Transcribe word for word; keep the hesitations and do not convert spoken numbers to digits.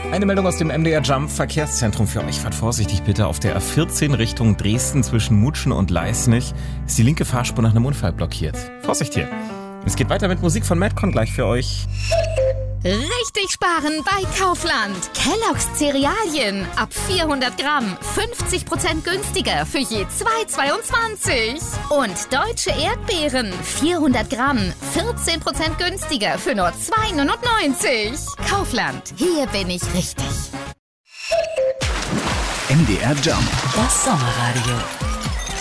Eine Meldung aus dem M D R Jump Verkehrszentrum für euch. Fahrt vorsichtig bitte. Auf der A vierzehn Richtung Dresden zwischen Mutschen und Leisnig ist die linke Fahrspur nach einem Unfall blockiert. Vorsicht hier. Es geht weiter mit Musik von Madcon gleich für euch. Richtig sparen bei Kaufland. Kellogg's Cerealien ab vierhundert Gramm fünfzig Prozent günstiger für je zwei Euro zweiundzwanzig. Und deutsche Erdbeeren vierhundert Gramm vierzehn Prozent günstiger für nur zwei Euro neunundneunzig. Kaufland, hier bin ich richtig. M D R Jump. Das Sommerradio.